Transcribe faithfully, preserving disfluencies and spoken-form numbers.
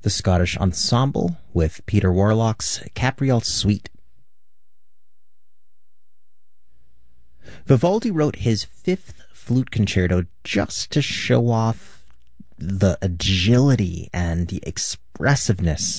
the Scottish Ensemble with Peter Warlock's Capriole Suite. Vivaldi wrote his Fifth Flute Concerto just to show off the agility and the expressiveness